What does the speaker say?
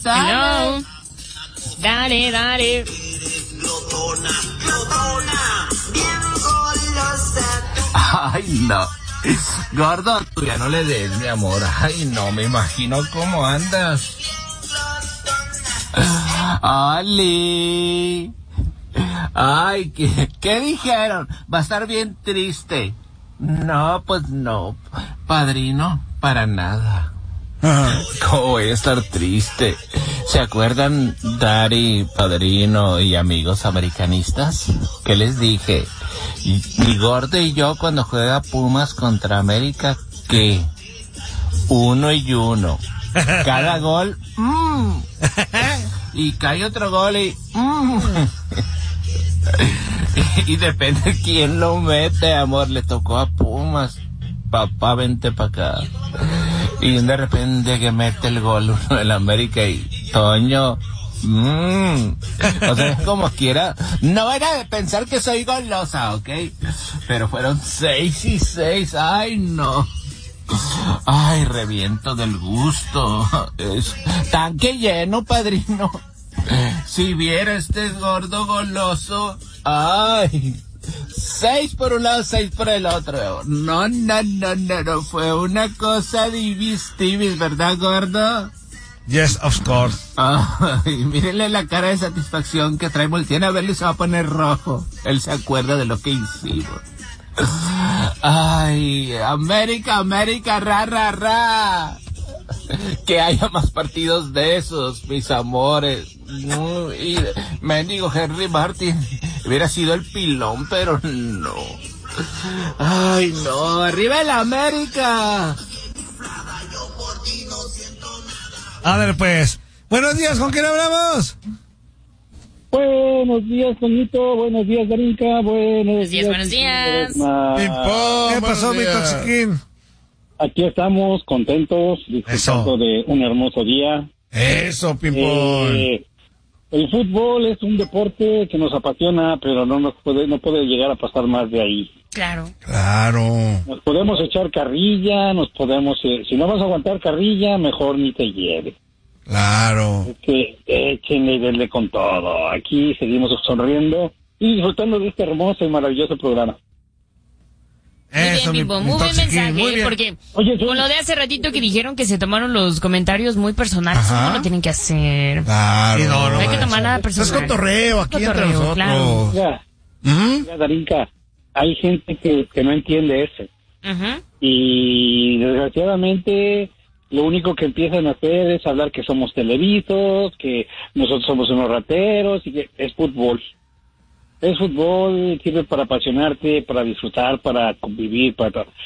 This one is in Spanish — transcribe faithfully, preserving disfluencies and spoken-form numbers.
Dale. Dale, dale. Glotona, glotona, bien golosa. Ay, no. Gordo, tú ya no le des, mi amor. Ay, no, me imagino cómo andas. ¡Ali! Ay, ¿qué, ¿qué dijeron? Va a estar bien triste. No, pues no, padrino, para nada. ¿Cómo voy a estar triste? ¿Se acuerdan, Dari, padrino y amigos americanistas? ¿Qué les dije? Y, mi gordo y yo cuando juega Pumas contra América, ¿qué? Uno y uno. Cada gol, mmm. Y cae otro gol y... Mm. Y depende quién lo mete, amor. Le tocó a Pumas. Papá, vente para acá. Y de repente que mete el gol uno del América y... Toño... Mmm. O sea, es como quiera. No van a pensar que soy golosa, ¿ok? Pero fueron seis y seis. Ay, no. Ay, reviento del gusto. Es tanque lleno, padrino. Si viera este gordo goloso. Ay, seis por un lado, seis por el otro. No, no, no, no, no. Fue una cosa divis, divis, ¿verdad, gordo? Yes, of course. Ay, mírenle la cara de satisfacción que trae. Volteen a verlo y se va a poner rojo. Él se acuerda de lo que hicimos. Ay, América, América, ra, ra, ra. Que haya más partidos de esos, mis amores. Y mendigo Henry Martin hubiera sido el pilón, pero no. Ay, no, arriba el América. A ver, pues. Buenos días, ¿con quién hablamos? Buenos días, Toñito. Buenos días, Darinka. Buenos días, buenos días. ¿Qué pasó, mi toxiquín? Aquí estamos contentos, disfrutando de un hermoso día. Eso, Pimpón. Eh, el fútbol es un deporte que nos apasiona, pero no nos puede, no puede llegar a pasar más de ahí. Claro. Claro. Nos podemos echar carrilla, nos podemos, eh, si no vas a aguantar carrilla, mejor ni te lleves. Claro. Es que échenle y denle con todo. Aquí seguimos sonriendo y disfrutando de este hermoso y maravilloso programa. Eso, muy bien, mi, Bimbo, mi muy buen toxiquín, mensaje, muy bien. porque Oye, yo- con lo de hace ratito que dijeron que se tomaron los comentarios muy personales, Ajá. no lo tienen que hacer. Claro. Sí, no, no hay que manches. tomar nada Es personal. cotorreo aquí Cotorreo, entre nosotros. claro. Mira, ¿Mm? mira, Darinka, hay gente que, que no entiende eso. Ujú. Y desgraciadamente lo único que empiezan a hacer es hablar que somos televisos, que nosotros somos unos rateros, y que es fútbol. Es fútbol, sirve para apasionarte, para disfrutar, para convivir, para...